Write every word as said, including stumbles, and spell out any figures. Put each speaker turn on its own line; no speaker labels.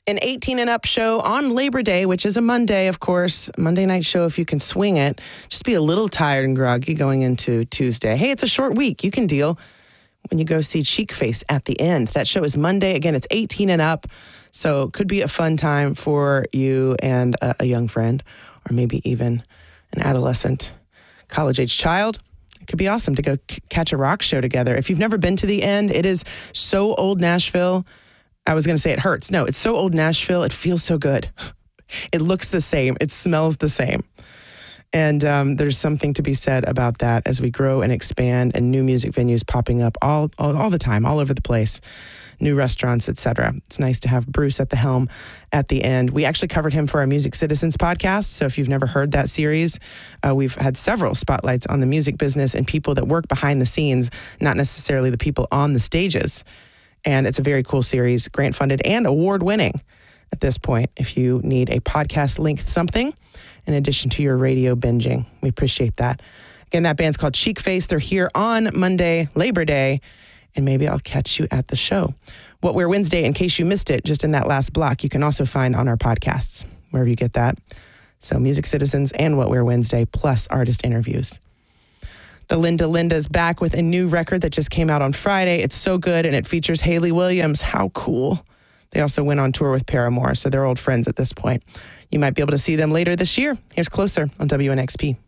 An eighteen and up show on Labor Day, which is a Monday, of course. Monday night show if you can swing it. Just be a little tired and groggy going into Tuesday. Hey, it's a short week. You can deal when you go see Chic Face at the end. That show is Monday. Again, it's eighteen and up. So it could be a fun time for you and a, a young friend, or maybe even an adolescent, college-age child. It could be awesome to go c- catch a rock show together. If you've never been to the end, it is so old Nashville. I was going to say it hurts. No, it's so old Nashville. It feels so good. It looks the same. It smells the same. And um, there's something to be said about that as we grow and expand and new music venues popping up all, all, all the time, all over the place. New restaurants, et cetera. It's nice to have Bruce at the helm at the end. We actually covered him for our Music Citizens podcast. So if you've never heard that series, uh, we've had several spotlights on the music business and people that work behind the scenes, not necessarily the people on the stages. And it's a very cool series, grant funded and award winning at this point. If you need a podcast length something, in addition to your radio binging, we appreciate that. Again, that band's called Chic Face. They're here on Monday, Labor Day, and maybe I'll catch you at the show. What We're Wednesday, in case you missed it, just in that last block, you can also find on our podcasts, wherever you get that. So Music Citizens and What We're Wednesday, plus artist interviews. The Linda Linda's back with a new record that just came out on Friday. It's so good, and it features Hayley Williams. How cool. They also went on tour with Paramore, so they're old friends at this point. You might be able to see them later this year. Here's Closer on W N X P.